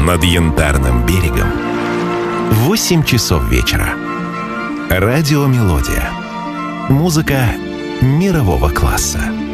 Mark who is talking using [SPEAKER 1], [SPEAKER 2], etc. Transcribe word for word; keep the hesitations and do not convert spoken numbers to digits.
[SPEAKER 1] над Янтарным берегом в восемь часов вечера. Радио «Мелодия». Музыка мирового класса.